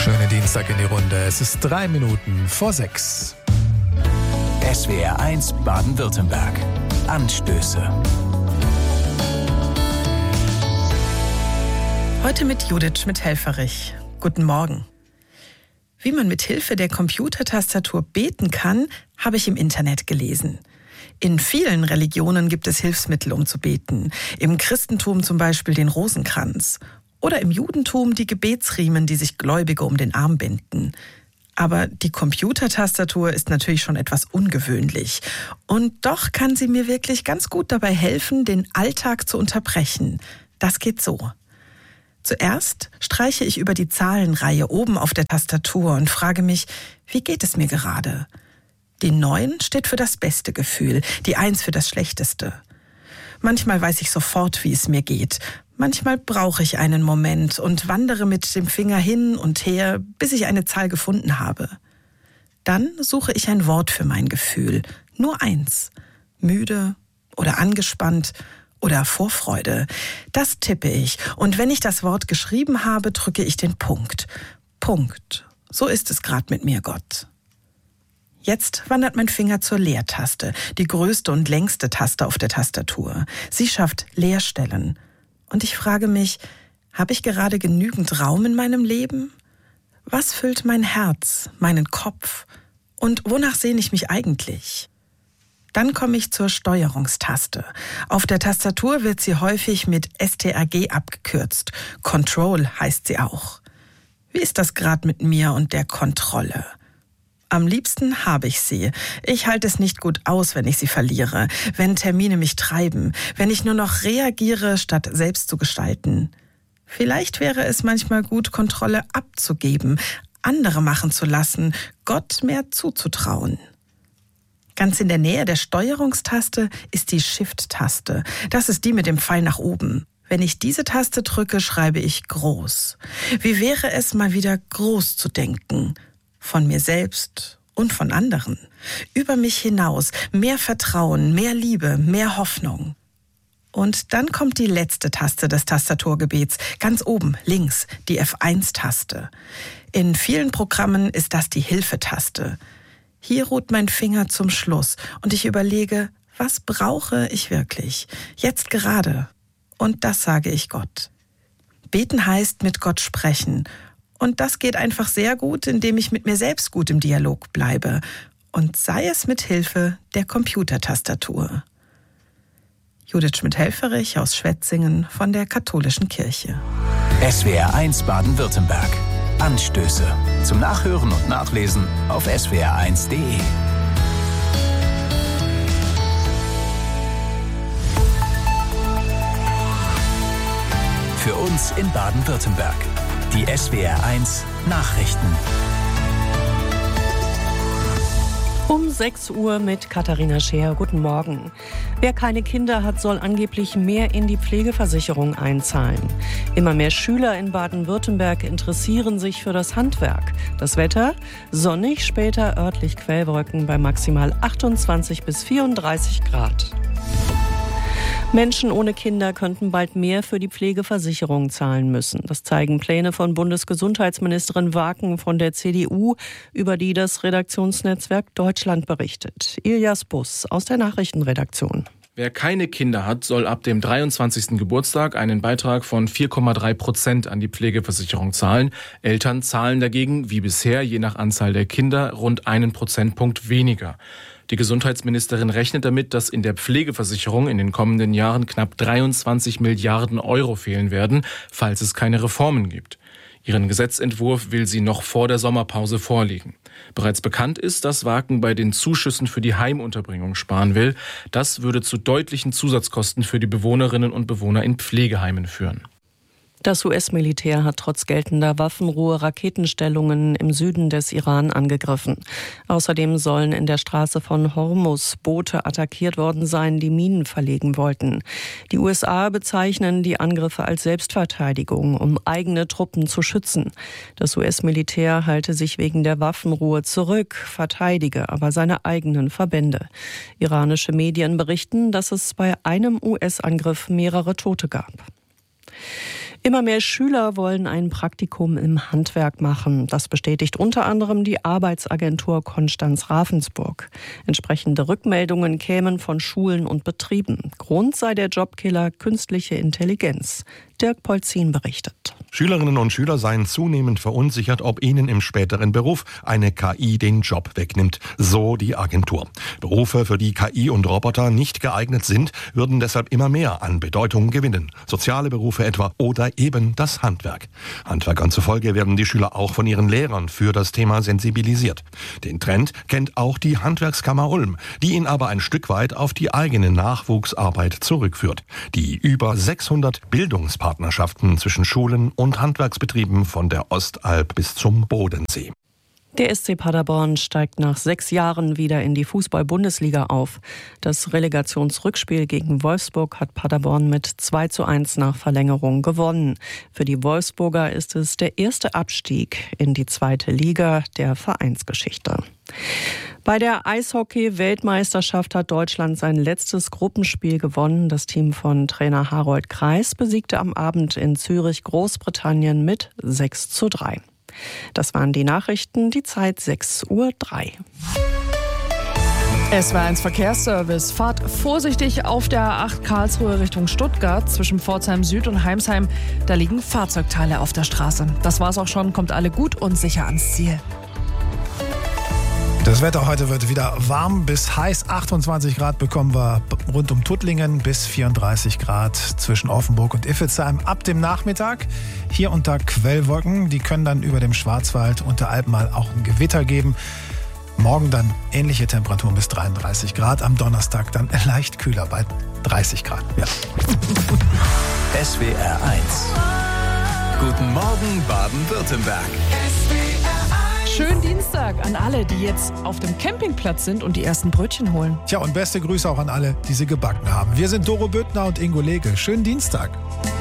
Schönen Dienstag in die Runde. Es ist 3 Minuten vor 6. SWR 1 Baden-Württemberg. Anstöße. Heute mit Judith Schmidt-Helfferich. Guten Morgen. Wie man mit Hilfe der Computertastatur beten kann, habe ich im Internet gelesen. In vielen Religionen gibt es Hilfsmittel, um zu beten. Im Christentum zum Beispiel den Rosenkranz. Oder im Judentum die Gebetsriemen, die sich Gläubige um den Arm binden. Aber die Computertastatur ist natürlich schon etwas ungewöhnlich. Und doch kann sie mir wirklich ganz gut dabei helfen, den Alltag zu unterbrechen. Das geht so. Zuerst streiche ich über die Zahlenreihe oben auf der Tastatur und frage mich, wie geht es mir gerade? Die 9 steht für das beste Gefühl, die 1 für das schlechteste. Manchmal weiß ich sofort, wie es mir geht. Manchmal brauche ich einen Moment und wandere mit dem Finger hin und her, bis ich eine Zahl gefunden habe. Dann suche ich ein Wort für mein Gefühl. Nur 1. Müde oder angespannt oder Vorfreude. Das tippe ich. Und wenn ich das Wort geschrieben habe, drücke ich den Punkt. Punkt. So ist es gerade mit mir, Gott. Jetzt wandert mein Finger zur Leertaste, die größte und längste Taste auf der Tastatur. Sie schafft Leerstellen. Und ich frage mich, habe ich gerade genügend Raum in meinem Leben? Was füllt mein Herz, meinen Kopf? Und wonach sehne ich mich eigentlich? Dann komme ich zur Steuerungstaste. Auf der Tastatur wird sie häufig mit STRG abgekürzt. Control heißt sie auch. Wie ist das gerade mit mir und der Kontrolle? Am liebsten habe ich sie. Ich halte es nicht gut aus, wenn ich sie verliere, wenn Termine mich treiben, wenn ich nur noch reagiere, statt selbst zu gestalten. Vielleicht wäre es manchmal gut, Kontrolle abzugeben, andere machen zu lassen, Gott mehr zuzutrauen. Ganz in der Nähe der Steuerungstaste ist die Shift-Taste. Das ist die mit dem Pfeil nach oben. Wenn ich diese Taste drücke, schreibe ich groß. Wie wäre es, mal wieder groß zu denken? Von mir selbst und von anderen. Über mich hinaus. Mehr Vertrauen, mehr Liebe, mehr Hoffnung. Und dann kommt die letzte Taste des Tastaturgebets. Ganz oben, links, die F1-Taste. In vielen Programmen ist das die Hilfetaste. Hier ruht mein Finger zum Schluss und ich überlege, was brauche ich wirklich? Jetzt gerade. Und das sage ich Gott. Beten heißt mit Gott sprechen. Und das geht einfach sehr gut, indem ich mit mir selbst gut im Dialog bleibe. Und sei es mit Hilfe der Computertastatur. Judith Schmidt-Helfferich aus Schwetzingen von der Katholischen Kirche. SWR 1 Baden-Württemberg. Anstöße. Zum Nachhören und Nachlesen auf swr1.de. Für uns in Baden-Württemberg. Die SWR 1 Nachrichten. Um 6 Uhr mit Katharina Scheer. Guten Morgen. Wer keine Kinder hat, soll angeblich mehr in die Pflegeversicherung einzahlen. Immer mehr Schüler in Baden-Württemberg interessieren sich für das Handwerk. Das Wetter? Sonnig, später örtlich Quellwolken bei maximal 28 bis 34 Grad. Menschen ohne Kinder könnten bald mehr für die Pflegeversicherung zahlen müssen. Das zeigen Pläne von Bundesgesundheitsministerin Waken von der CDU, über die das Redaktionsnetzwerk Deutschland berichtet. Ilias Bus aus der Nachrichtenredaktion. Wer keine Kinder hat, soll ab dem 23. Geburtstag einen Beitrag von 4,3% an die Pflegeversicherung zahlen. Eltern zahlen dagegen, wie bisher, je nach Anzahl der Kinder, rund 1 Prozentpunkt weniger. Die Gesundheitsministerin rechnet damit, dass in der Pflegeversicherung in den kommenden Jahren knapp 23 Milliarden Euro fehlen werden, falls es keine Reformen gibt. Ihren Gesetzentwurf will sie noch vor der Sommerpause vorlegen. Bereits bekannt ist, dass Waken bei den Zuschüssen für die Heimunterbringung sparen will. Das würde zu deutlichen Zusatzkosten für die Bewohnerinnen und Bewohner in Pflegeheimen führen. Das US-Militär hat trotz geltender Waffenruhe Raketenstellungen im Süden des Iran angegriffen. Außerdem sollen in der Straße von Hormuz Boote attackiert worden sein, die Minen verlegen wollten. Die USA bezeichnen die Angriffe als Selbstverteidigung, um eigene Truppen zu schützen. Das US-Militär halte sich wegen der Waffenruhe zurück, verteidige aber seine eigenen Verbände. Iranische Medien berichten, dass es bei einem US-Angriff mehrere Tote gab. Immer mehr Schüler wollen ein Praktikum im Handwerk machen. Das bestätigt unter anderem die Arbeitsagentur Konstanz-Ravensburg. Entsprechende Rückmeldungen kämen von Schulen und Betrieben. Grund sei der Jobkiller künstliche Intelligenz. Dirk Polzin berichtet. Schülerinnen und Schüler seien zunehmend verunsichert, ob ihnen im späteren Beruf eine KI den Job wegnimmt, so die Agentur. Berufe, für die KI und Roboter nicht geeignet sind, würden deshalb immer mehr an Bedeutung gewinnen. Soziale Berufe etwa oder eben das Handwerk. Handwerkern zufolge werden die Schüler auch von ihren Lehrern für das Thema sensibilisiert. Den Trend kennt auch die Handwerkskammer Ulm, die ihn aber ein Stück weit auf die eigene Nachwuchsarbeit zurückführt. Die über 600 Bildungspartnerschaften zwischen Schulen und Handwerksbetrieben von der Ostalb bis zum Bodensee. Der SC Paderborn steigt nach 6 Jahren wieder in die Fußball-Bundesliga auf. Das Relegationsrückspiel gegen Wolfsburg hat Paderborn mit 2:1 nach Verlängerung gewonnen. Für die Wolfsburger ist es der erste Abstieg in die 2. Liga der Vereinsgeschichte. Bei der Eishockey-Weltmeisterschaft hat Deutschland sein letztes Gruppenspiel gewonnen. Das Team von Trainer Harold Kreis besiegte am Abend in Zürich Großbritannien mit 6:3. Das waren die Nachrichten, die Zeit 6:03 Uhr. SWR1 Verkehrsservice. Fahrt vorsichtig auf der A8 Karlsruhe Richtung Stuttgart zwischen Pforzheim Süd und Heimsheim. Da liegen Fahrzeugteile auf der Straße. Das war's auch schon. Kommt alle gut und sicher ans Ziel. Das Wetter heute wird wieder warm bis heiß. 28 Grad bekommen wir rund um Tuttlingen bis 34 Grad zwischen Offenburg und Iffezheim. Ab dem Nachmittag hier unter Quellwolken. Die können dann über dem Schwarzwald und der Alp mal auch ein Gewitter geben. Morgen dann ähnliche Temperaturen bis 33 Grad. Am Donnerstag dann leicht kühler bei 30 Grad. Ja. SWR 1. Guten Morgen Baden-Württemberg. Schönen Dienstag an alle, die jetzt auf dem Campingplatz sind und die ersten Brötchen holen. Tja, und beste Grüße auch an alle, die sie gebacken haben. Wir sind Doro Büttner und Ingo Lege. Schönen Dienstag.